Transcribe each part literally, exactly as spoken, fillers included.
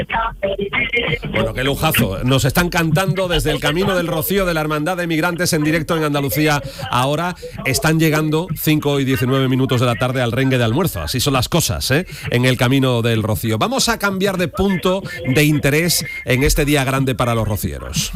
Bueno, qué lujazo. Nos están cantando desde el Camino del Rocío de la Hermandad de Migrantes en directo en Andalucía. Ahora están llegando cinco y diecinueve minutos de la tarde al rengue de almuerzo. Así son las cosas, ¿eh? En el Camino del Rocío. Vamos a cambiar de punto de interés en este día grande para los rocieros.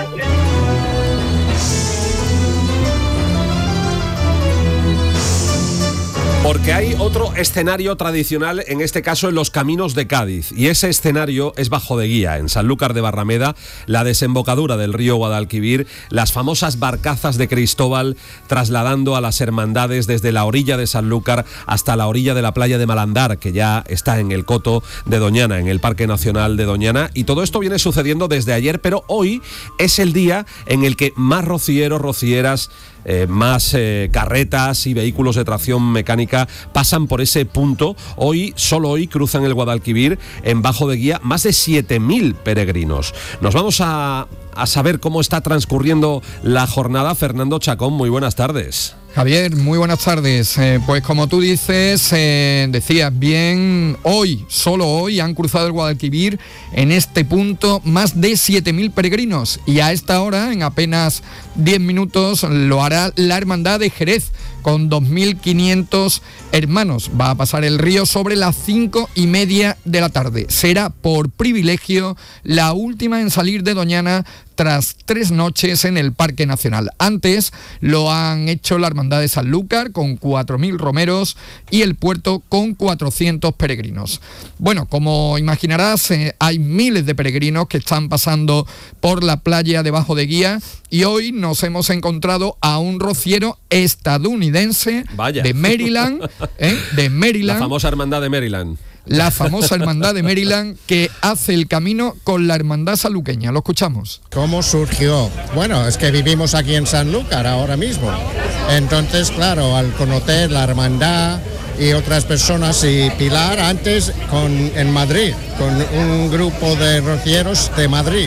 Porque hay otro escenario tradicional, en este caso en los caminos de Cádiz, y ese escenario es Bajo de Guía, en Sanlúcar de Barrameda, la desembocadura del río Guadalquivir, las famosas barcazas de Cristóbal trasladando a las hermandades desde la orilla de Sanlúcar hasta la orilla de la playa de Malandar, que ya está en el coto de Doñana, en el Parque Nacional de Doñana, y todo esto viene sucediendo desde ayer, pero hoy es el día en el que más rocieros, rocieras, Eh, más eh, carretas y vehículos de tracción mecánica pasan por ese punto. Hoy, solo hoy, cruzan el Guadalquivir en Bajo de Guía más de siete mil peregrinos. Nos vamos a, a saber cómo está transcurriendo la jornada. Fernando Chacón, muy buenas tardes. Javier, muy buenas tardes. Eh, pues como tú dices, eh, decías bien, hoy, solo hoy, han cruzado el Guadalquivir en este punto más de siete mil peregrinos, y a esta hora, en apenas diez minutos, lo hará la Hermandad de Jerez, con dos mil quinientos hermanos. Va a pasar el río sobre las cinco y media de la tarde. Será por privilegio la última en salir de Doñana tras tres noches en el Parque Nacional. Antes lo han hecho la Hermandad de Sanlúcar con cuatro mil romeros y el puerto con cuatrocientos peregrinos. Bueno, como imaginarás, eh, hay miles de peregrinos que están pasando por la playa de Bajo de Guía, y hoy nos hemos encontrado a un rociero estadounidense. Vaya. de Maryland, ¿eh? de Maryland. La famosa Hermandad de Maryland. La famosa Hermandad de Maryland, que hace el camino con la Hermandad sanluqueña. Lo escuchamos. ¿Cómo surgió? Bueno, es que vivimos aquí en Sanlúcar ahora mismo. Entonces, claro, al conocer la Hermandad y otras personas, y Pilar antes con, en Madrid, con un grupo de rocieros de Madrid,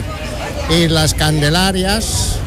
y las Candelarias,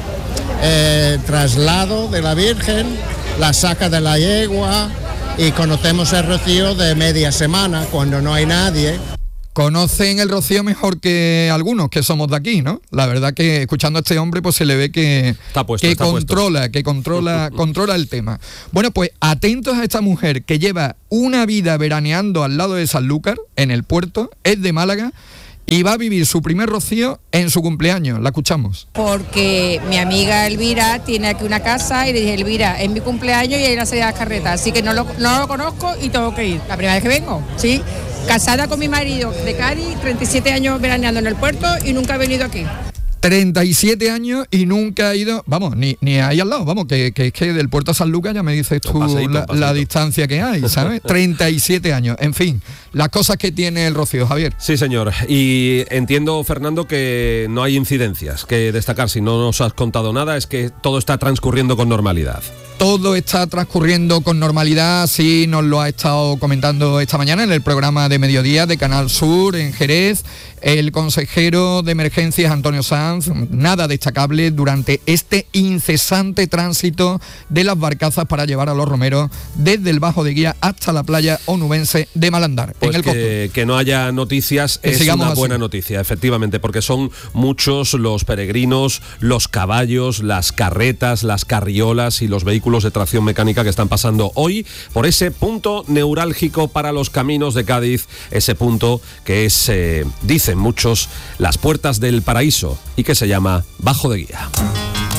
eh, traslado de la Virgen, la saca de la yegua, y conocemos el rocío de media semana, cuando no hay nadie. Conocen el rocío mejor que algunos que somos de aquí, ¿no? La verdad que escuchando a este hombre pues se le ve que, está puesto, que está controla, puesto. que controla, controla el tema. Bueno, pues atentos a esta mujer que lleva una vida veraneando al lado de Sanlúcar, en el puerto, es de Málaga, y va a vivir su primer rocío en su cumpleaños. La escuchamos. Porque mi amiga Elvira tiene aquí una casa, y le dije, Elvira, es mi cumpleaños y hay una serie de carretas, así que no lo, no lo conozco y tengo que ir. La primera vez que vengo, ¿sí? Casada con mi marido de Cádiz, treinta y siete años veraneando en el puerto y nunca he venido aquí. treinta y siete años y nunca ha ido, vamos, ni, ni ahí al lado, vamos, que, que es que del puerto a Sanlúcar ya me dices tú paseíto, la, la distancia que hay, ¿sabes? treinta y siete años, en fin, las cosas que tiene el rocío, Javier. Sí, señor, y entiendo, Fernando, que no hay incidencias que destacar. Si no nos has contado nada, es que todo está transcurriendo con normalidad. Todo está transcurriendo con normalidad, sí, nos lo ha estado comentando esta mañana en el programa de mediodía de Canal Sur en Jerez el consejero de emergencias Antonio Sanz. Nada destacable durante este incesante tránsito de las barcazas para llevar a los romeros desde el Bajo de Guía hasta la playa onubense de Malandar. Pues en el que, que no haya noticias que es una buena así. Noticia, efectivamente, porque son muchos los peregrinos, los caballos, las carretas, las carriolas y los vehículos de tracción mecánica que están pasando hoy por ese punto neurálgico para los caminos de Cádiz, ese punto que es, eh, dicen muchos, las puertas del paraíso y que se llama Bajo de Guía.